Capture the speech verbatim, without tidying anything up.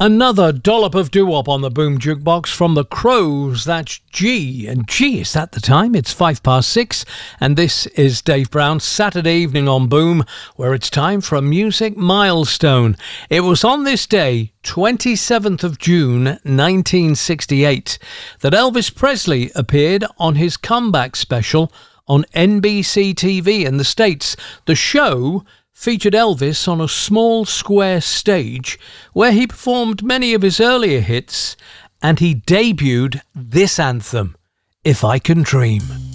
Another dollop of doo-wop on the Boom Jukebox from the Crows. That's G. And G, is that the time? It's five past six. And this is Dave Brown's Saturday evening on Boom, where it's time for a music milestone. It was on this day, twenty-seventh of June, nineteen sixty-eight, that Elvis Presley appeared on his comeback special on N B C T V in the States. The show featured Elvis on a small square stage where he performed many of his earlier hits, and he debuted this anthem, If I Can Dream.